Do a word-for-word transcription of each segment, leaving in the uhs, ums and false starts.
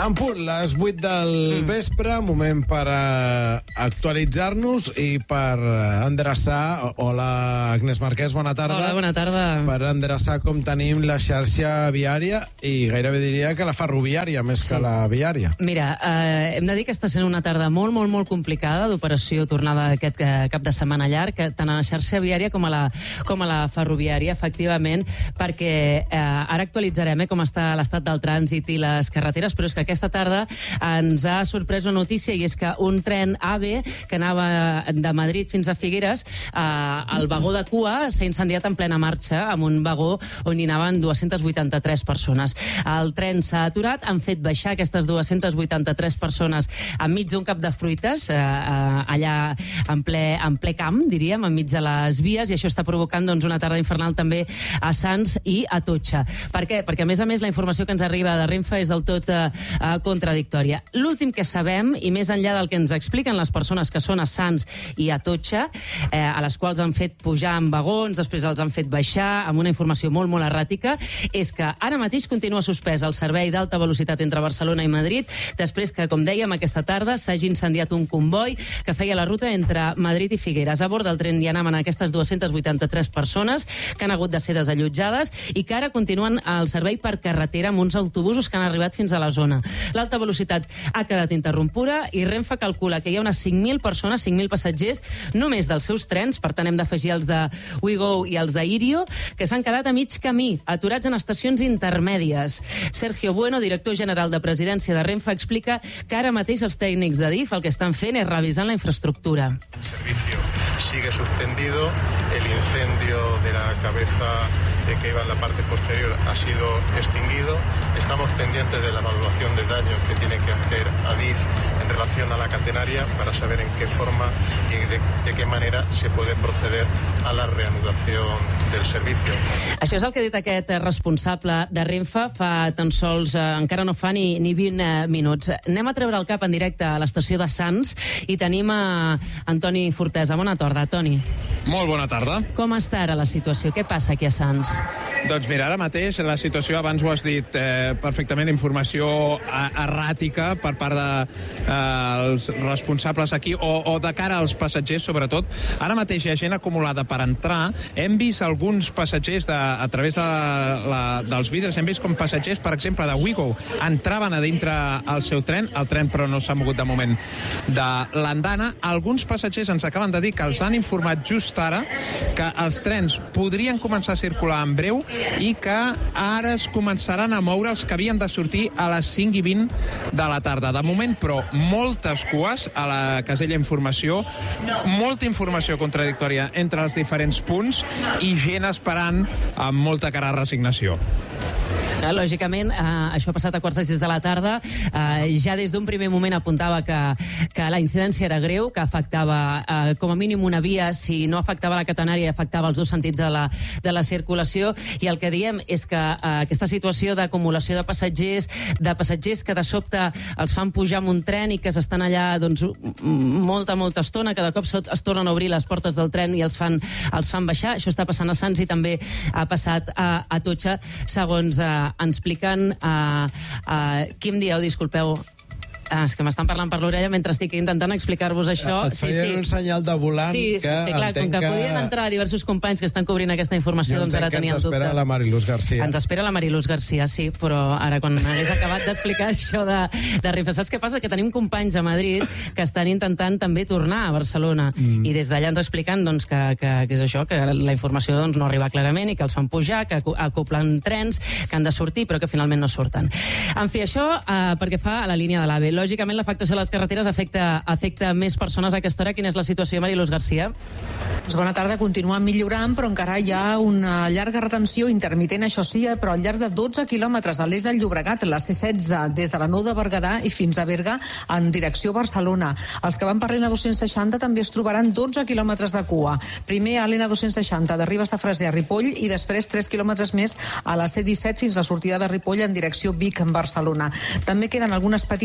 En punt, les vuit del vespre, moment per uh, actualitzar-nos i per endreçar... Hola, Agnès Marquès, bona tarda. Hola, bona tarda. Per endreçar com tenim la xarxa viària i gairebé diria que la ferroviària, més sí. que la viària. Mira, eh, hem de dir que està sent una tarda molt, molt, molt complicada d'operació tornada aquest eh, cap de setmana llarg, tant a la xarxa viària com a la, com a la ferroviària, efectivament, perquè eh, ara actualitzarem eh, com està l'estat del trànsit i les carreteres, però és que aquesta tarda ens ha sorprès una notícia i és que un tren AVE que anava de Madrid fins a Figueres, eh, el vagó de cua s'ha incendiat en plena marxa amb un vagó on hi anaven dues-centes vuitanta-tres persones. El tren s'ha aturat, han fet baixar aquestes dues-centes vuitanta-tres persones enmig d'un cap de fruites, eh, allà en ple, en ple camp, diríem, enmig de les vies, i això està provocant doncs, una tarda infernal també a Sants i a Totxa. Per què? Perquè, a més a més, la informació que ens arriba de Renfe és del tot eh, contradictòria. L'últim que sabem, i més enllà del que ens expliquen les persones que són a Sants i a Totxa, eh, a les quals han fet pujar en vagons, després els han fet baixar, amb una informació molt, molt erràtica, és que ara mateix continua suspès el servei d'alta velocitat entre Barcelona i Madrid, després que, com dèiem, aquesta tarda s'hagi incendiat un comboi que feia la ruta entre Madrid i Figueres. A bord del tren hi anaven aquestes dues-centes vuitanta-tres persones que han hagut de ser desallotjades i que ara continuen el servei per carretera amb uns autobusos que han arribat fins a la zona. L'alta velocitat ha quedat interrompuda i Renfe calcula que hi ha unes cinc mil persones, cinc mil passatgers, només dels seus trens, per tant hem d'afegir els de WeGo i els d'Irio, que s'han quedat a mig camí, aturats en estacions intermèdies. Sergio Bueno, director general de Presidència de Renfe, explica que ara mateix els tècnics de D I F el que estan fent és revisant la infraestructura. El servicio sigue suspendido, el incendio de la cabeza que iba en la parte posterior ha sido extinguido. Estamos pendientes de la evaluación de daño que tiene que hacer Adif en relación a la catenaria para saber en qué forma y de, de qué manera se puede proceder a la reanudación del servicio. Això és el que ha dit aquest responsable de Renfe fa tan sols, eh, encara no fa ni, ni vint eh, minuts. Anem a treure el cap en directe a l'estació de Sants i tenim a Antoni Fortesa. Bona tarda, Toni. Molt bona tarda. Com està ara la situació? Què passa aquí a Sants? Doncs mira, ara mateix la situació, abans ho has dit eh, perfectament, informació erràtica per part dels de, eh, responsables aquí, o, o de cara als passatgers, sobretot. Ara mateix hi ha gent acumulada per entrar. Hem vist alguns passatgers de, a través de la, dels vidres, hem vist com passatgers, per exemple, de WeGo, entraven a dintre el seu tren, el tren però no s'ha mogut de moment de l'andana. Alguns passatgers ens acaben de dir que els han informat just ara que els trens podrien començar a circular en breu i que ara es començaran a moure els que havien de sortir a les cinc i vint de la tarda. De moment, però, moltes cues a la casella informació, molta informació contradictòria entre els diferents punts i gent esperant amb molta cara de resignació. Lògicament, eh, això ha passat a quarts de sis de la tarda. Eh, ja des d'un primer moment apuntava que, que la incidència era greu, que afectava eh, com a mínim una via, si no afectava la catenària, afectava els dos sentits de la, de la circulació, i el que diem és que eh, aquesta situació d'acumulació de passatgers, de passatgers que de sobte els fan pujar amb un tren i que s'estan allà doncs, molta, molta estona, que de cop es tornen a obrir les portes del tren i els fan, els fan baixar. Això està passant a Sants i també ha passat a, a Totxa, segons eh, ens expliquen... Uh, uh, Quim Dieu, disculpeu, Ah, és que m'estan parlant per l'orella mentre estic intentant explicar-vos això. Et feien sí, sí. un senyal de volant sí, que sí, clar, com que, que podien entrar diversos companys que estan cobrint aquesta informació, doncs ara teníem dubte. Ens espera la Mariluz García. Ens espera la Mariluz García, sí, però ara quan hagués acabat d'explicar això de, de Renfe, saps què passa? Que tenim companys a Madrid que estan intentant també tornar a Barcelona mm. i des d'allà ens expliquen doncs, que, que, que és això, que la informació doncs, no arriba clarament i que els fan pujar, que acoplen trens, que han de sortir però que finalment no surten. En fi, això eh, perquè fa a la línia de l'AVE. Lògicament, l'afectació a les carreteres afecta, afecta més persones a aquesta hora. Quina és la situació, Mariluz García? Bona tarda. Continua millorant, però encara hi ha una llarga retenció intermitent, això sí, però al llarg de dotze quilòmetres a l'est del Llobregat, la C setze, des de la Nou de Berguedà i fins a Berga, en direcció Barcelona. Els que van per l'N dos-cents seixanta també es trobaran dotze quilòmetres de cua. Primer a l'N dos-cents seixanta de Ribes de Freser a Ripoll i després tres quilòmetres més a la C disset fins a la sortida de Ripoll en direcció Vic, en Barcelona. També queden algunes petites aturades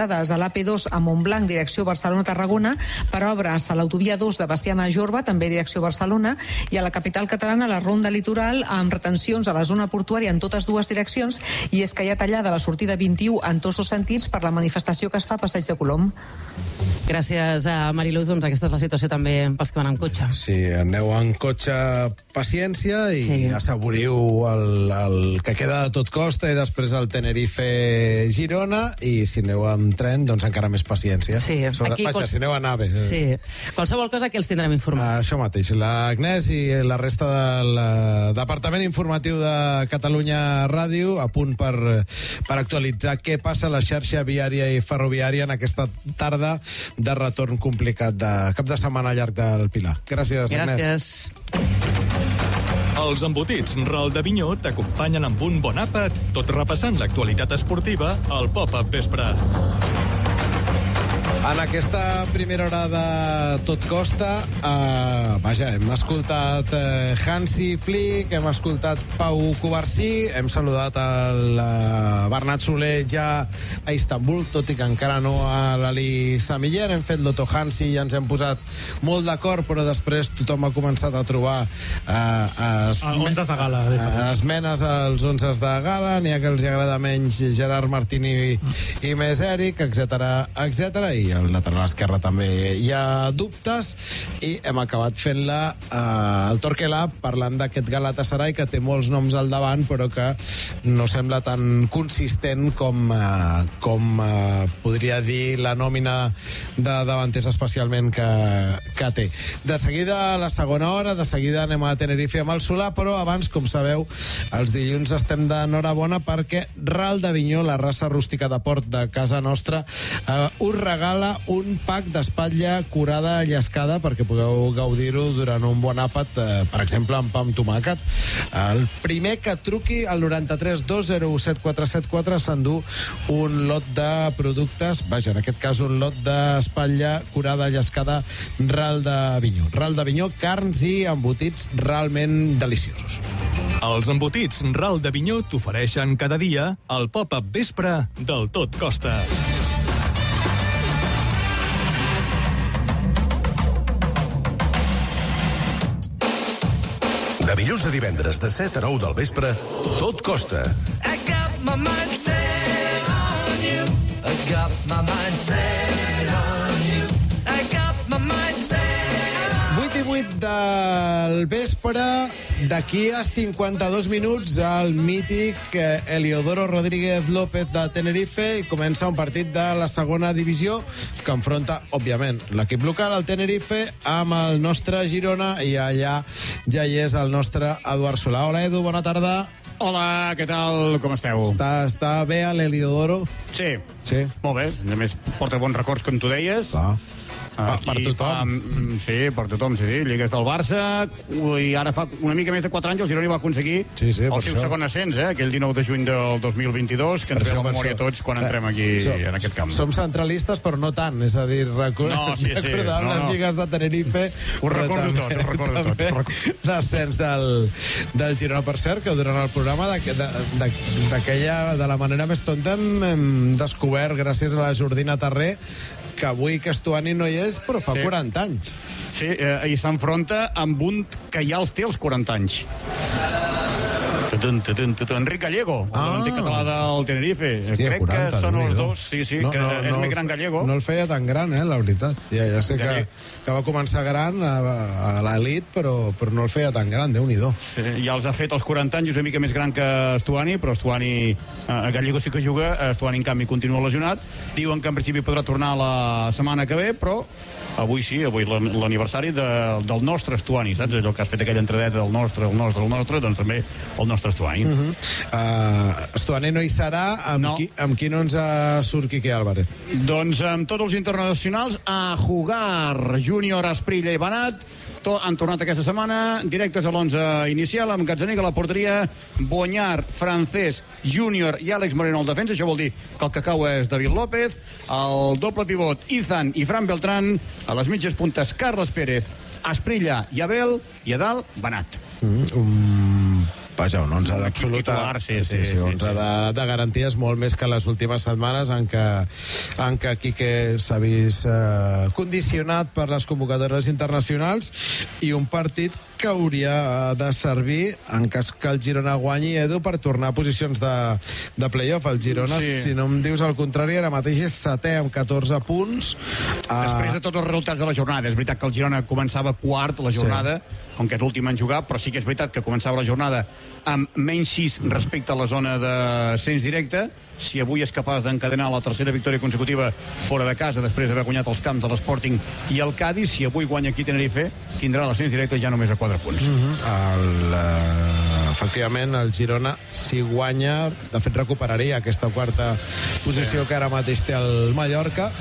aturades a l'A P dos a Montblanc, direcció Barcelona-Tarragona, per obres a l'autovia dos de Baciana a Jorba, també direcció Barcelona, i a la capital catalana la ronda litoral amb retencions a la zona portuària en totes dues direccions, i és que hi ha tallada la sortida vint-i-u en tots dos sentits per la manifestació que es fa a Passeig de Colom. Gràcies a Mariluz, doncs aquesta és la situació també pels que van en cotxe. Sí, aneu en cotxe, paciència, i sí. assaboriu el, el que queda de tot costa, i després el Tenerife-Girona, i si aneu amb tren, doncs encara més paciència. Sí, Sobre, aquí... Vaja, quals... si aneu a nave. Sí, qualsevol cosa que els tindrem informats. Això mateix, l'Agnès i la resta del Departament Informatiu de Catalunya Ràdio a punt per, per actualitzar què passa a la xarxa viària i ferroviària en aquesta tarda de retorn complicat de cap de setmana llarg del Pilar. Gràcies, Agnès. Gràcies. Els embotits Ral de Vinyó t'acompanyen amb un bon àpat, tot repassant l'actualitat esportiva al Pop-Up Vespre. En aquesta primera hora de Tot Costa, eh, vaja, hem escoltat eh, Hansi Flick, hem escoltat Pau Covarsí, hem saludat el eh, Bernat Soler ja a Istanbul, tot i que encara no a l'Ali Samiller. Hem fet l'Otto Hansi i ens hem posat molt d'acord, però després tothom ha començat a trobar eh, es, onzes de gala, eh, esmenes als onzes de gala, n'hi ha que els agrada menys Gerard Martín i, i més Eric, etcètera, etcètera, i al lateral esquerre també hi ha dubtes, i hem acabat fent-la eh, el Torquelà parlant d'aquest Galatasaray que té molts noms al davant però que no sembla tan consistent com, eh, com eh, podria dir la nòmina de davanters especialment que, que té. De seguida a la segona hora, de seguida anem a Tenerife amb el Solà, però abans, com sabeu, els dilluns estem d'enhorabona perquè Ral de Vinyó, la raça rústica de port de casa nostra, eh, us regala un pack d'espatlla curada llescada perquè pugueu gaudir-ho durant un bon àpat, eh, per exemple, amb pa amb tomàquet. El primer que truqui al noranta-tres dos zero u set quatre set quatre s'endú un lot de productes, vaja, en aquest cas un lot d'espatlla curada llescada Ral de Vinyó. Ral de Vinyó, carns i embotits realment deliciosos. Els embotits Ral de Vinyó t'ofereixen cada dia el Pop-Up Vespre del Tot Costa. De dilluns a divendres, de set a nou del vespre, Tot Costa. I got my mind set on you. I got my mind set on you. I got my mind set on vuit i vuit del vespre, d'aquí a cinquanta-dos minuts, el mític eh, Eliodoro Rodríguez López de Tenerife, i comença un partit de la segona divisió que enfronta, òbviament, l'equip local, el Tenerife, amb el nostre Girona, i allà ja hi és el nostre Eduard Solà. Hola, Edu, bona tarda. Hola, què tal? Com esteu? Està, està bé l'Eliodoro? Sí. Sí. Molt bé. A més, porta bons records, com tu deies. Clar. Per, per tothom. Fa, sí, per tothom, sí, sí. Lligues del Barça, i ara fa una mica més de quatre anys el Girona va aconseguir sí, sí, el seu això. segon ascens, eh? Aquell dinou de juny del dos mil vint-i-dos, que ens ve a la memòria tots quan entrem aquí som, en aquest camp. Som centralistes, però no tant, és a dir, record... no, sí, sí. recordàvem no, les no. lligues de Tenerife, ho recordo tot, ho recordo tot. L'ascens del, del Girona, per cert, que durant el programa d'aquella, de la manera més tonta, hem, hem descobert, gràcies a la Jordina Tarré, que avui Castuani no hi és, però fa sí. quaranta anys. Sí, eh, i s'enfronta amb un que ja els té els quaranta anys. Enric Gallego, ah. l'antic català del Tenerife. Hòstia, crec quaranta, que són els no, dos, sí, sí, no, que no, és no més gran Gallego. No el feia tan gran, eh, la veritat. Ja, ja sé que, que va començar gran a, a l'elit, però, però no el feia tan gran, Déu-n'hi-do. Sí, ja els ha fet els quaranta anys, és una mica més gran que Estuani, però Estuani, eh, Gallego sí que juga, Estuani en canvi continua lesionat. Diuen que en principi podrà tornar la setmana que ve, però avui sí, avui l'aniversari de, del nostre Estuani, saps? Allò que has fet aquella entradeta del nostre, el nostre, el nostre, doncs també el nostre Estuani. Uh -huh. uh, Estuani no hi serà, amb, no. qui, amb qui no ens uh, surt Quique Álvarez? Doncs amb tots els internacionals a jugar Júnior, Asprilla i Benat. Han tornat aquesta setmana, directes a l'onze inicial, amb Gazzaniga a la porteria, Boñar, Francés, Júnior i Àlex Moreno al defensa. Això vol dir que el que cau és David López, el doble pivot Izan i Fran Beltrán, a les mitges puntes Carles Pérez, Asprilla i Abel, i a dalt Benat. Mm, un vaja, un onze d'absoluta, Titular, sí, sí, sí, sí, sí, onze sí. de, de garanties, molt més que les últimes setmanes en què, en què Quique s'ha vist eh, condicionat per les convocatòries internacionals, i un partit que hauria de servir en cas que el Girona guanyi, Edu, per tornar a posicions de, de play-off. El Girona, Sí. si no em dius el contrari, ara mateix és setè amb catorze punts. Després de tots els resultats de la jornada, és veritat que el Girona començava quart la jornada, sí. com que és l'últim en jugar, però sí que és veritat que començava la jornada amb menys sis respecte a la zona d'ascens directe. Si avui és capaç d'encadenar la tercera victòria consecutiva fora de casa, després d'haver guanyat els camps de l'Sporting i el Cádiz, si avui guanya aquí Tenerife, tindrà l'ascens directe ja només a quatre punts. Mm-hmm. el, uh, efectivament, el Girona, si guanya, de fet recuperaria aquesta quarta posició sí. que ara mateix té el Mallorca.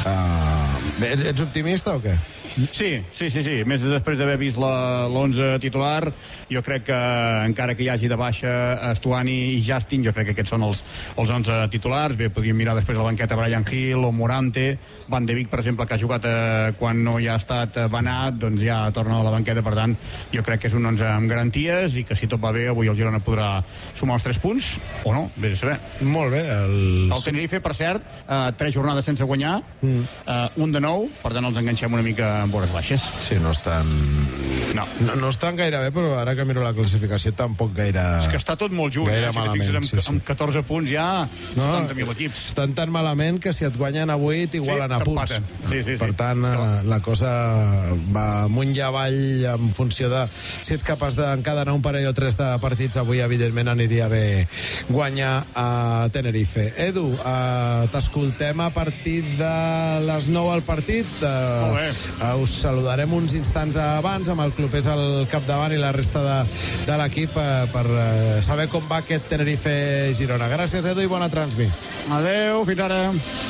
Uh, ets optimista o què? Sí, sí, sí, sí. Més després d'haver vist l'onze titular, jo crec que encara que hi hagi de baixa Estuani i Justin, jo crec que aquests són els, els onze titulars. Bé, podríem mirar després a la banqueta Brian Hill o Morante, Van de Beek, per exemple, que ha jugat eh, quan no hi ha estat eh, Benat, doncs ja torna a la banqueta. Per tant, jo crec que és un onze amb garanties i que si tot va bé avui el Girona podrà sumar els tres punts, o no, vés a saber. Molt bé. El, el Tenerife, per cert, eh, tres jornades sense guanyar, mm. eh, un de nou, per tant els enganxem una mica amb vores baixes. Sí, no estan... No. no. No estan gaire bé, però ara que miro la classificació tampoc gaire... És que està tot molt junt, gaire eh? Si malament, fixes, amb, sí, sí. amb catorze punts ja no, setanta mil equips. Estan tan malament que si et guanyen avui t'igualen sí, a punts. Sí, sí, per sí. tant, eh, la cosa va amunt i avall en funció de si ets capaç d'encadenar un parell o tres de partits. Avui, evidentment, aniria bé guanyar a Tenerife. Edu, eh, t'escoltem a partir de les nou al partit. Eh, eh, us saludarem uns instants abans amb el clubers al capdavant i la resta de, de l'equip eh, per eh, saber com va aquest Tenerife-Girona. Gràcies, Edu, i bona transmi. Adeu, fins ara.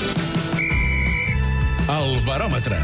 El baròmetre.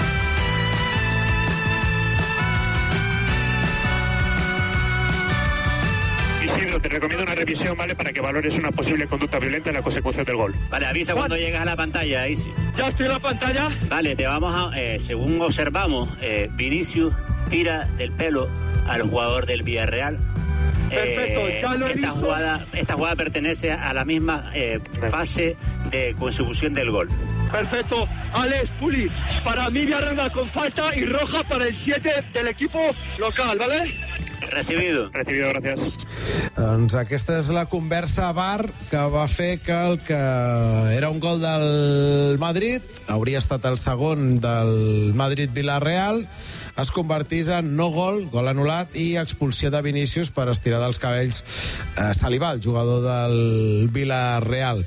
Isidro, te recomiendo una revisión, ¿vale? Para que valores una posible conducta violenta en la consecución del gol. Vale, avisa cuando llegas a la pantalla, Isi. ¿Ya estoy en la pantalla? Vale, te vamos a... Eh, según observamos, eh, Vinicius tira del pelo al jugador del Villarreal. Perfecto, eh, ya lo he esta visto. jugada, esta jugada pertenece a la misma eh, fase de consecución del gol. Perfecto. Alex Puli, para mí Villarreal con falta y roja para el siete del equipo local, ¿vale? Recibido. Recibido, gracias. Doncs aquesta és la conversa a V A R que va fer que el que era un gol del Madrid, hauria estat el segon del Madrid-Villarreal, es convertís en no gol, gol anul·lat i expulsió de Vinícius per estirar dels cabells eh, Saliba, el jugador del Villarreal.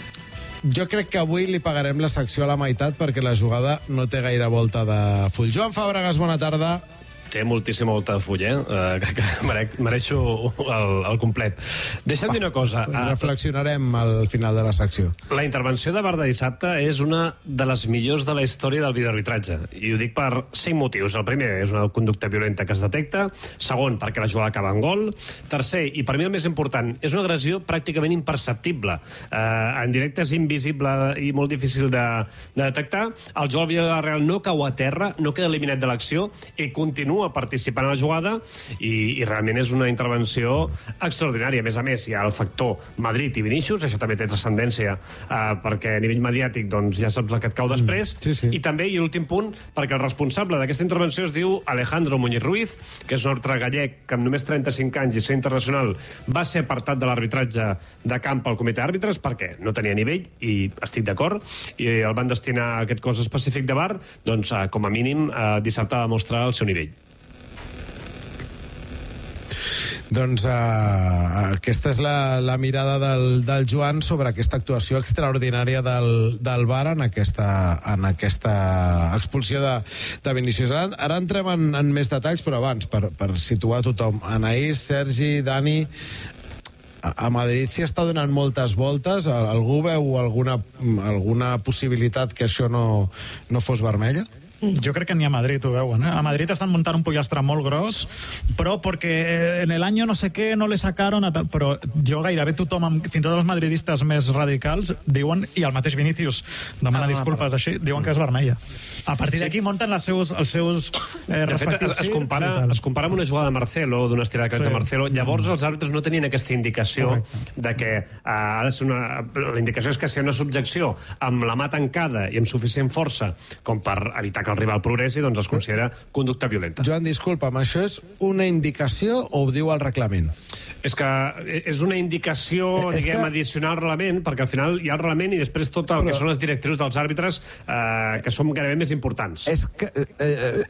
Jo crec que avui li pagarem la secció a la meitat perquè la jugada no té gaire volta de full. Joan Fàbregas, bona tarda. Té moltíssima volta de full, eh? Uh, crec que merec, mereixo el, el complet. Deixa'm dir una cosa. Uh, reflexionarem al final de la secció. La intervenció de V A R de dissabte és una de les millors de la història del videoarbitratge. I ho dic per cinc motius. El primer és una conducta violenta que es detecta. Segon, perquè la jugada acaba en gol. Tercer, i per mi el més important, és una agressió pràcticament imperceptible. Uh, en directe és invisible i molt difícil de, de detectar. El jugador del Villarreal no cau a terra, no queda eliminat de l'acció i continua participant a la jugada i, i realment és una intervenció extraordinària. A més a més, hi ha el factor Madrid i Vinícius, això també té transcendència eh, perquè a nivell mediàtic doncs, ja saps el que et cau després. Mm, sí, sí. I també, i l'últim punt, perquè el responsable d'aquesta intervenció es diu Alejandro Muñiz Ruiz, que és un altre gallec que amb només trenta-cinc anys i ser internacional va ser apartat de l'arbitratge de camp al comitè d'àrbitres perquè no tenia nivell, i estic d'acord, i el van destinar a aquest cos específic de V A R, doncs eh, com a mínim eh, dissabte va demostrar el seu nivell. Doncs uh, aquesta és la, la mirada del, del Joan sobre aquesta actuació extraordinària del, del V A R en aquesta, en aquesta expulsió de, de Vinícius. Ara, ara entrem en, en més detalls, però abans, per, per situar tothom. Anaïs, Sergi, Dani, a, a Madrid s'hi està donant moltes voltes. Algú veu alguna, alguna possibilitat que això no, no fos vermella? Yo creo que ni a Madrid ho veuen, eh? A Madrid estan muntant un pollastre molt gros, però perquè en el año no sé què no le sacaron a tal... Però jo gairebé tothom, fins i tot els madridistes més radicals, diuen, i el mateix Vinícius demana ah, disculpes així, diuen que és vermella. A partir d'aquí munten les seus, els seus eh, respectius... Es, es, compara, es compara amb una jugada de Marcelo, d'una estirada de sí. de Marcelo. Llavors els àrbitres no tenien aquesta indicació Correcte. de que uh, ha de ser una... La indicació és que si hi ha una subjecció amb la mà tancada i amb suficient força com per evitar que el rival progressi, doncs es considera conducta violenta. Joan, disculpa'm, això és una indicació o ho diu el reglament? És que és una indicació, eh, diguem, que... addicional al reglament, perquè al final hi ha el reglament i després tot el Però... que són les directrius dels àrbitres, eh, que són gairebé més importants. És que eh,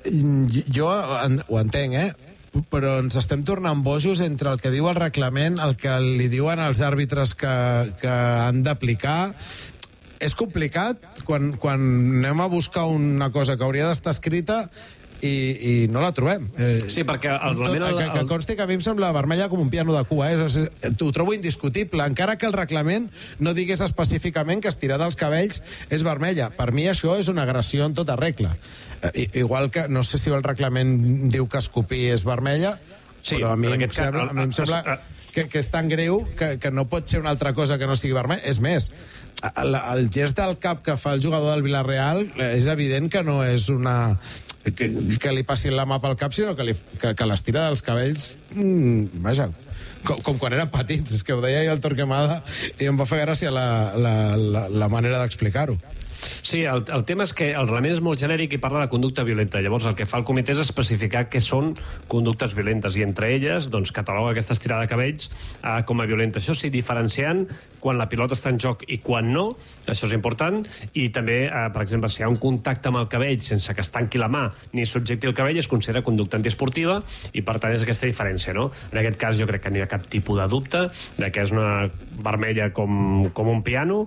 eh, jo ho entenc, eh? Però ens estem tornant bojos entre el que diu el reglament, el que li diuen els àrbitres que, que han d'aplicar. És complicat quan, quan anem a buscar una cosa que hauria d'estar escrita i, i no la trobem. Eh, sí, perquè el reglament... El, que, que consti que a mi em sembla vermella com un piano de cua, eh? Ho trobo indiscutible, encara que el reglament no digués específicament que estirar dels cabells és vermella. Per mi això és una agressió en tota regla. Eh, igual que, no sé si el reglament diu que escopir és vermella, sí, però a mi em sembla, a mi em sembla que, que és tan greu que, que no pot ser una altra cosa que no sigui vermella. És més, el, el gest del cap que fa el jugador del Villarreal és evident que no és una... que, que li passi la mà pel cap, sinó que, li, que, que l'estira dels cabells... Mm, vaja, com, com quan eren petits. És que ho deia ahir el Torquemada i em va fer gràcia la, la, la, la manera d'explicar-ho. Sí, el, el tema és que el reglament és molt genèric i parla de conducta violenta. Llavors el que fa el comitè és especificar què són conductes violentes i entre elles doncs, cataloga aquesta estirada de cabells eh, com a violenta. Això sí, diferenciant quan la pilota està en joc i quan no, això és important, i també, eh, per exemple, si hi ha un contacte amb el cabell sense que es tanqui la mà ni subjecti el cabell, es considera conducta antiesportiva i per tant és aquesta diferència, no? En aquest cas jo crec que no hi ha cap tipus de dubte de que és una vermella com, com un piano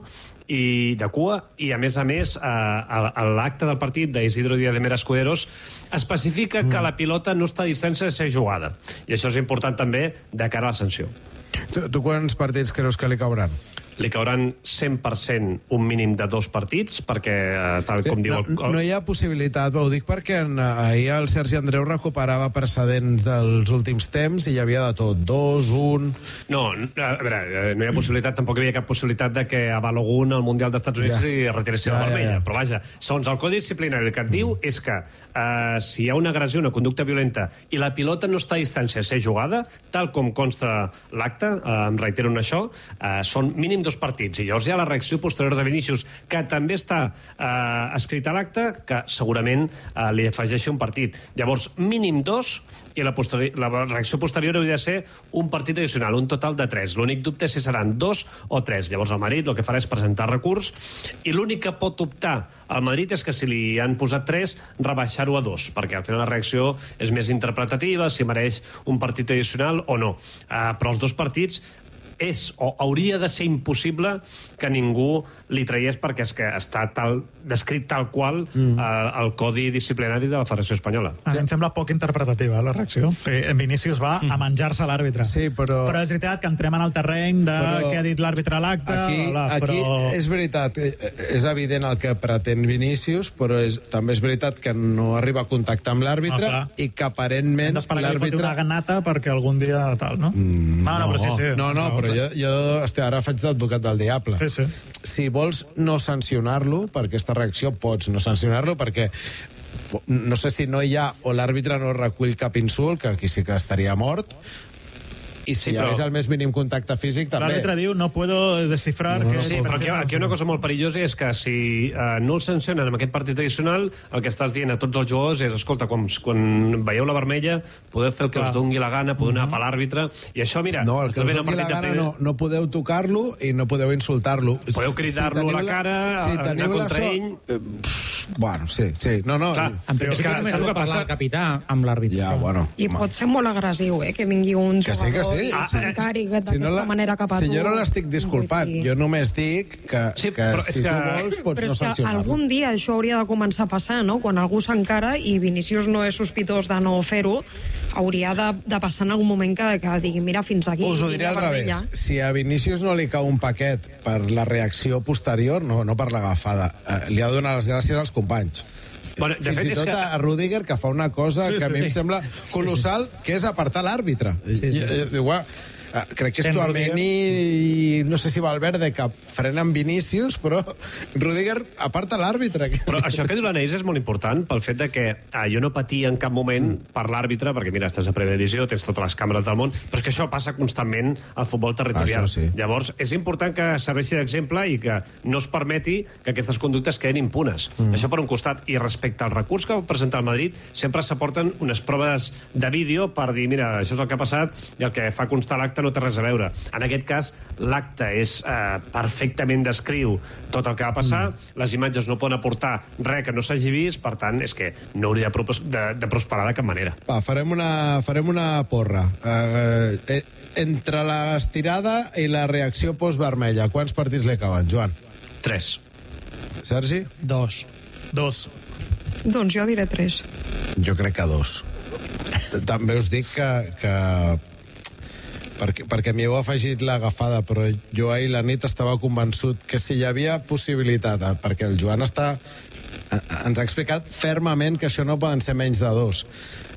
i de cua, i a més a més a, a, a l'acte del partit d'Isidro Díaz de Mera Escuderos especifica mm. que la pilota no està a distància de ser jugada, i això és important també de cara a la sanció. Tu, tu quants partits creus que li cauran? Li cauran cent per cent un mínim de dos partits, perquè, eh, tal com no, diu... El... No hi ha possibilitat, ho dic perquè en, ahir el Sergi Andreu recuperava precedents dels últims temps i hi havia de tot, dos, un... No, a veure, no hi ha possibilitat, tampoc hi havia cap possibilitat de que a Balogun al Mundial dels Estats Units ja. i retirés ja, la vermella, ja, ja. Però vaja, segons el codi disciplinari, el que et diu és que eh, si hi ha una agressió, una conducta violenta, i la pilota no està a distància de ser jugada, tal com consta l'acte, eh, em reitero en això, eh, són mínim dos partits, i llavors hi ha la reacció posterior de Vinícius, que també està eh, escrita a l'acte, que segurament eh, li afegeixi un partit. Llavors, mínim dos, i la, la reacció posterior hauria de ser un partit addicional, un total de tres. L'únic dubte és si seran dos o tres. Llavors el Madrid el que farà és presentar recurs, i l'únic que pot optar al Madrid és que si li han posat tres, rebaixar-ho a dos, perquè al final la reacció és més interpretativa, si mereix un partit addicional o no. Eh, però els dos partits és o hauria de ser impossible que ningú li traiés, perquè és que està tal, descrit tal qual mm. eh, el codi disciplinari de la Federació Espanyola. A mi em sembla poc interpretativa la reacció. En Vinícius va mm. a menjar-se l'àrbitre. Sí, però... però és veritat que entrem en el terreny de però... què ha dit l'àrbitre a l'acte. Aquí, hola, aquí però... és veritat, és evident el que pretén Vinícius, però és, també és veritat que no arriba a contactar amb l'àrbitre ah, i que aparentment l'àrbitre... una ganata perquè algun dia tal, no? Mm, no, no, però sí, sí. No, no, però jo, jo hòstia, ara faig d'advocat del diable. Sí, sí. Si vols no sancionar-lo per aquesta reacció, pots no sancionar-lo perquè no sé si no hi ha o l'àrbitre no recull cap insult, que aquí sí que estaria mort, i si sí, hi hagués però... el més mínim contacte físic, també. L'àrbitre diu, no puedo descifrar... No, que... no, sí, però aquí, aquí una cosa molt perillosa és que si uh, no el sancionen amb aquest partit addicional, el que estàs dient a tots els jugadors és, escolta, quan, quan veieu la vermella, podeu fer el que Clar. us doni la gana, podeu anar mm -hmm. a l'àrbitre, i això, mira... No, el que us doni la gana no, no podeu tocar-lo i no podeu insultar-lo. Podeu cridar-lo si a la cara, si anar contra so... ell... Eh, pff, bueno, sí, sí. No, no... Clar, en és que saps el que passa? El capità amb l'àrbitre. Ja, bueno. I pot ser molt agressiu, eh, que vingui un que jugador sí, que sí. i ah, s'encari d'aquesta si no la, manera cap a si tu. Jo no l'estic disculpant, jo només dic que, sí, que si que... tu vols pots però no sancionar-lo. Algun dia això hauria de començar a passar, no? Quan algú s'encara i Vinícius no és sospitós de no fer-ho, hauria de, de passar en algun moment que, que digui, mira, fins aquí... Us ho diré al revés. Si a Vinícius no li cau un paquet per la reacció posterior, no, no per l'agafada, eh, li ha de donar les gràcies als companys. Bueno, de Fins fet, i és tot que- a Rudiger, que fa una cosa Sí, que a sí, mi em sí. sembla colossal, que és apartar l'àrbitre. Sí, sí. I- i- Igual, eh, crec que és Sent Tchouaméni i no sé si Valverde, que frenen Vinícius, però Rudiger aparta l'àrbitre. Però això que diuen ells és molt important pel fet de que ah, jo no patia en cap moment per l'àrbitre, perquè mira, estàs a primera divisió, tens totes les càmeres del món, però és que això passa constantment al futbol territorial. Això sí. Llavors, és important que serveixi d'exemple i que no es permeti que aquestes conductes quedin impunes. Mm. Això per un costat. I respecte al recurs que va presentar el Madrid, sempre s'aporten unes proves de vídeo per dir, mira, això és el que ha passat i el que fa constar l'acte no té res a veure. En aquest cas, l'acte és eh, perfectament descriu tot el que va passar, mm. les imatges no poden aportar res que no s'hagi vist, per tant, és que no hauria de, propos- de, de prosperar de cap manera. Va, farem una, farem una porra. Uh, eh, entre l'estirada i la reacció postvermella, quants partits li acaben, Joan? Tres. Sergi? Dos. Dos. Doncs jo diré tres. Jo crec que dos. També us dic que... que perquè, perquè m'hi heu afegit l'agafada, però jo ahir la nit estava convençut que si hi havia possibilitat, eh, perquè el Joan està, eh, ens ha explicat fermament que això no poden ser menys de dos.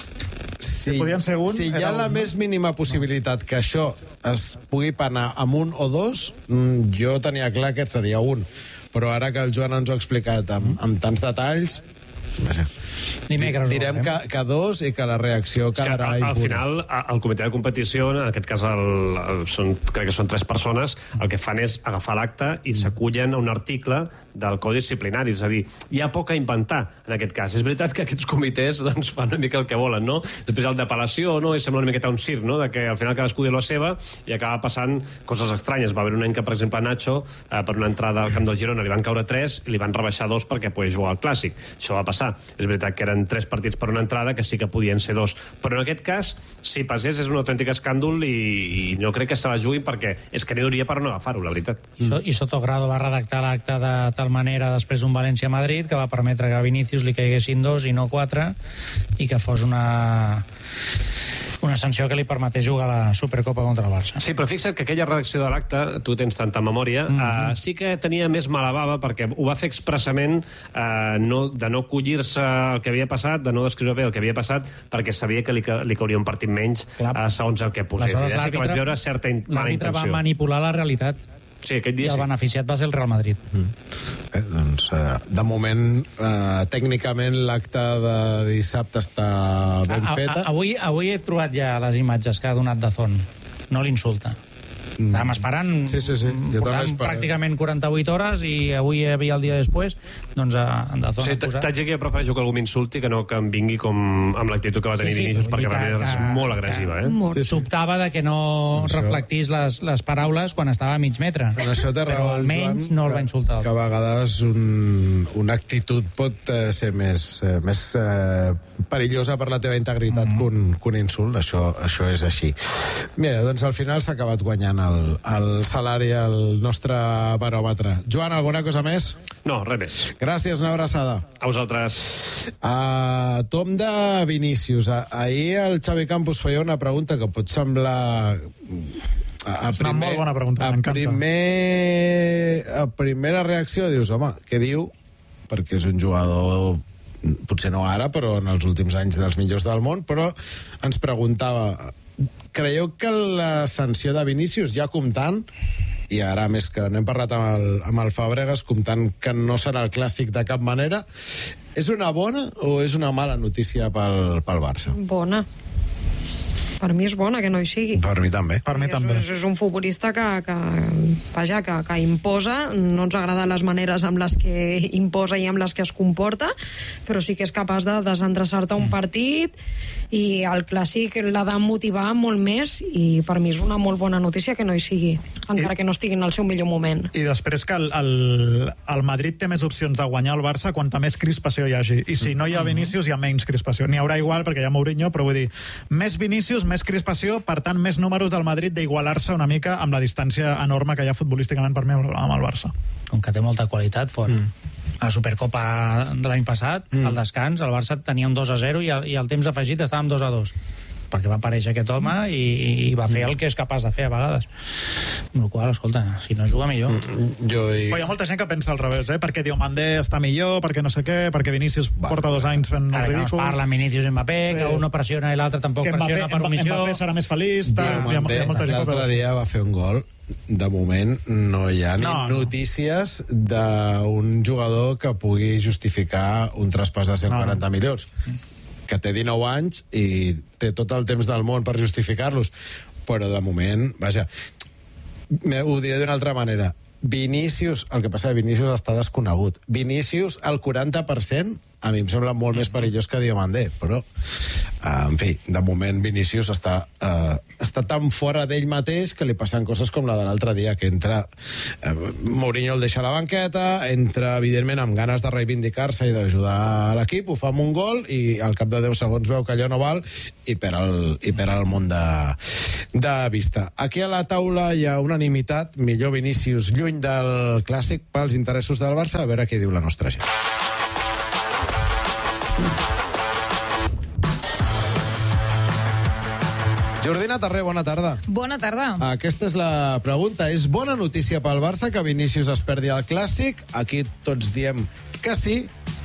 Si, Si podien ser un, si hi era ha la un, no? més mínima possibilitat que això es pugui penar amb un o dos, mm, jo tenia clar que seria un. Però ara que el Joan ens ho ha explicat amb, amb tants detalls, vaja. Dimecres ho Direm veurem. que, que dos i que la reacció És que quedarà al, al impune. final, a- el comitè de competició, en aquest cas el, el, són, crec que són tres persones, el que fan és agafar l'acte i s'acullen a un article del Codi Disciplinari. És a dir, hi ha poc a inventar en aquest cas. És veritat que aquests comitès doncs, fan una mica el que volen, no? Després el d'apel·lació, no? I sembla una miqueta un circ, no? De que al final cadascú diu la seva i acaba passant coses estranyes. Va haver un any que, per exemple, a Nacho, eh, per una entrada al camp del Girona, li van caure tres i li van rebaixar dos perquè pogués jugar al Clàssic. Això va passar. És veritat que eren tres partits per una entrada que sí que podien ser dos. Però en aquest cas, si passés, és un autèntic escàndol i, i no crec que se la juguin perquè és que n'hi hauria per no agafar-ho, la veritat. I, so, I Sotogrado va redactar l'acte de tal manera després d'un València-Madrid que va permetre que a Vinícius li caiguessin dos i no quatre i que fos una una sanció que li permetés jugar a la Supercopa contra el Barça. Sí, però fixa't que aquella redacció de l'acte, tu tens tanta memòria, mm -hmm. uh, sí que tenia més mala bava perquè ho va fer expressament uh, no, de no collir-se el que havia passat, de no descriure bé el que havia passat, perquè sabia que li, ca- li cauria un partit menys uh, segons el que posés. Aleshores, I sí que vaig l'àrbitre- veure certa in mala L'àrbitre va intenció. manipular la realitat. Sí, aquest I dia el sí. beneficiat va ser el Real Madrid. Eh, doncs, eh, de moment, eh, tècnicament, l'acte de dissabte està ben A- a- feta. Avui, avui he trobat ja les imatges que ha donat Dazón. No l'insulta. Estàvem esperant, sí, sí, sí. Jo també portàvem esperava. pràcticament quaranta-vuit hores i avui hi havia el dia després, doncs a, en Dazón Sí, ha t- posat... t'haig de dir que prefereixo que algú m'insulti que no que em vingui com amb l'actitud que va tenir Sí, sí, Vinícius, vull dir perquè que- realment és que- molt agressiva, eh? Sí, sí. Sobtava de que no Això- reflectís les, les paraules quan estava a mig metre. En això té raó Però el almenys Joan, no el que- va insultar. Que a vegades un, una actitud pot eh, ser més, eh, més eh, perillosa per la teva integritat mm. que, un, que un insult. Això, això és així. Mira, doncs al final s'ha acabat guanyant el, el salari al nostre baròmetre. Joan, alguna cosa més? No, res més. Gràcies, una abraçada. A vosaltres. Uh, tom de Vinícius. A, ahir el Xavi Campos feia una pregunta que pot semblar... A, a És una molt bona pregunta, a, m'encanta. primer, a primera reacció dius, home, què diu? Perquè és un jugador, potser no ara, però en els últims anys dels millors del món, però ens preguntava, creieu que la sanció de Vinícius, ja comptant, i ara més que no hem parlat amb el, amb el Fàbregas, comptant que no serà el Clàssic de cap manera, és una bona o és una mala notícia pel, pel Barça? Bona. Per mi és bona que no hi sigui. Per mi també. Per mi és, també. És, és un futbolista que, que, vaja, que, que imposa, no ens agraden les maneres amb les que imposa i amb les que es comporta, però sí que és capaç de desendreçar-te un partit i el Clàssic l'ha de motivar molt més i per mi és una molt bona notícia que no hi sigui, encara I- que no estigui en el seu millor moment. I després que el, el, el Madrid té més opcions de guanyar el Barça quanta més crispació hi hagi. I si no hi ha Vinícius, hi ha menys crispació. N'hi haurà igual, perquè hi ha Mourinho, però vull dir, més Vinícius, més crispació, per tant, més números del Madrid d'igualar-se una mica amb la distància enorme que hi ha futbolísticament per mi amb el Barça. Com que té molta qualitat, fort. Mm. A la Supercopa de l'any passat, mm. al descans, el Barça tenia un dos a zero i el, i el temps afegit estava amb dos a dos. perquè va aparèixer aquest home i, i va fer el que és capaç de fer a vegades. Amb la qual, escolta, si no juga millor. Jo i... Però hi ha molta gent que pensa al revés, eh? Perquè Diomandé està millor, perquè no sé què, perquè Vinícius va, porta dos anys fent ara el ridícul. Ara que no es parla Vinícius i Mbappé, sí. Que un no pressiona i l'altre tampoc que pressiona Mbappé, per omissió. Mbappé serà més feliç. Diomandé l'altre dia va fer un gol. De moment no hi ha ni no, notícies d'un jugador que pugui justificar un traspàs de cent quaranta no. milions, que té dinou anys i té tot el temps del món per justificar-los, però de moment, vaja, ho diré d'una altra manera, Vinícius, el que passa que Vinícius està desconegut. Vinícius, el quaranta per cent, a mi em sembla molt més perillós que Diomandé, però, uh, en fi, de moment Vinícius està, uh, està tan fora d'ell mateix que li passen coses com la de l'altre dia, que entra, uh, Mourinho el deixa a la banqueta, entra, evidentment, amb ganes de reivindicar-se i d'ajudar a l'equip, ho fa amb un gol, i al cap de deu segons veu que allò no val, i per el, i per el món de, de vista. Aquí a la taula hi ha unanimitat, millor Vinícius lluny del clàssic pels interessos del Barça, a veure què diu la nostra gent. Jordina Tarré, bona tarda. Bona tarda. Aquesta és la pregunta. És bona notícia pel Barça que Vinícius es perdi el Clàssic? Aquí tots diem que sí.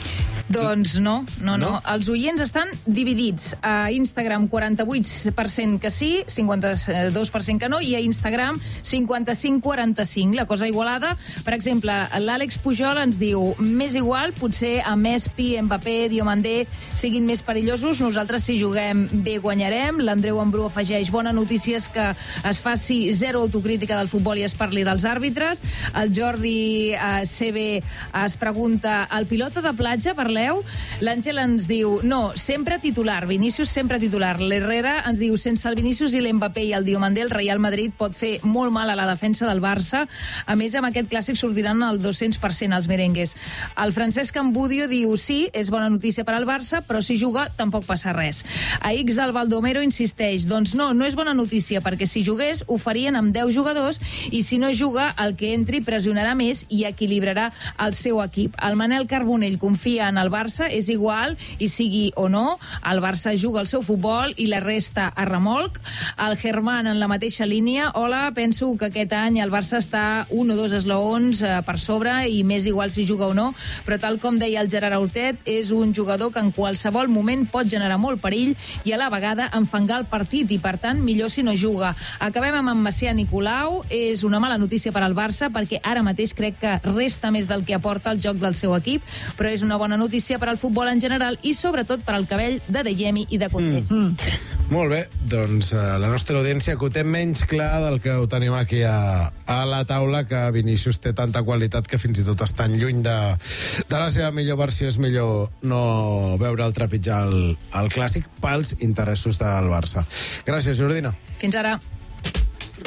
Doncs no, no, no, no. Els oients estan dividits. A Instagram quaranta-vuit per cent que sí, cinquanta-dos per cent que no, i a Instagram cinquanta-cinc quaranta-cinc. La cosa igualada. Per exemple, l'Àlex Pujol ens diu més igual, potser a Messi, Mbappé, Diomandé siguin més perillosos. Nosaltres, si juguem bé, guanyarem. L'Andreu Ambrú afegeix bona notícia és que es faci zero autocrítica del futbol i es parli dels àrbitres. El Jordi eh, C B es pregunta, el pilota de platja, parleu? L'Àngel ens diu, no, sempre titular, Vinícius sempre titular. L'Herrera ens diu, sense el Vinícius i l'Mbappé i el Diomandé, el Real Madrid pot fer molt mal a la defensa del Barça. A més, amb aquest clàssic sortiran el dos-cents per cent els merengues. El Francesc Ambudio diu, sí, és bona notícia per al Barça, però si juga tampoc passa res. A X el Baldomero insisteix, doncs no, no és bona notícia, perquè si jugués ho farien amb deu jugadors i si no juga, el que entri pressionarà més i equilibrarà el seu equip. El Manel Carbonell confia en el Barça, és igual i sigui o no, el Barça juga el seu futbol i la resta a remolc. El Germán en la mateixa línia, hola, penso que aquest any el Barça està un o dos esglaons eh, per sobre i més igual si juga o no, però tal com deia el Gerard Hortet, és un jugador que en qualsevol moment pot generar molt perill i a la vegada enfangar el partit i per tant millor si no juga. Acabem amb en Macià Nicolau, és una mala notícia per al Barça perquè ara mateix crec que resta més del que aporta el joc del seu equip, però és una bona notícia per al futbol en general i sobretot per al cabell de Dejemi i de Couté. Mm. Mm. Molt bé, doncs uh, la nostra audiència que ho té menys clar del que ho tenim aquí a, a la taula, que Vinícius té tanta qualitat que fins i tot estan lluny de, de la seva millor versió. És millor no veure el trepitjar el, el clàssic pels interessos del Barça. Gràcies, Jordina. Fins ara.